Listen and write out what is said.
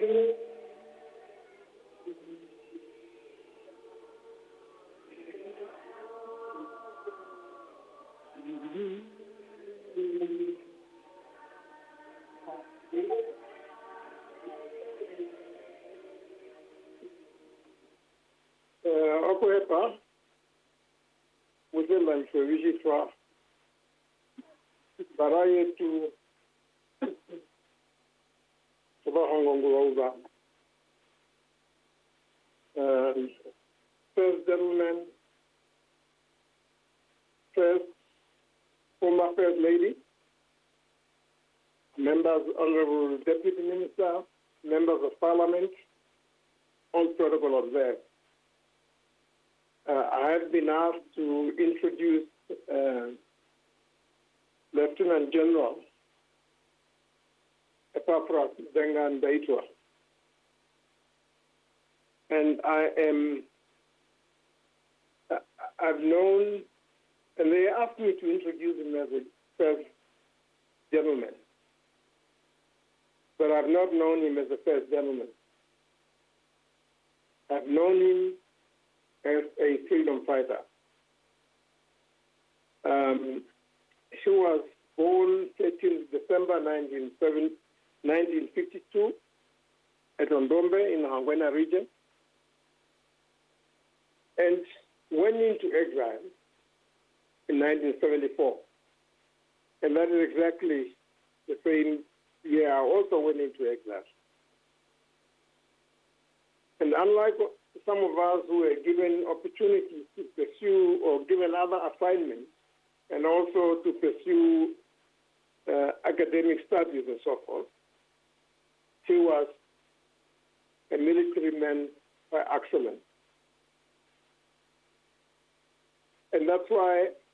Okuepa, Muzemba Mfewishitwa, Baraye tu Subahongongulauba. First gentleman, first former First Lady, members, Honorable Deputy Minister, members of Parliament, all protocol observed. I have been asked to introduce Lieutenant General Epaphroditus Dengan Daitwa. And I've known, and they asked me to introduce him as a first gentleman. But I've not known him as a first gentleman. I've known him as a freedom fighter. He was born 13th December 1952 at Ondombe in the Hangwena region, and went into exile in 1974. And that is exactly the same year I also went into exile. And unlike some of us who were given opportunities to pursue or given other assignments, and also to pursue academic studies and so forth, he was a military man by excellence. And that's why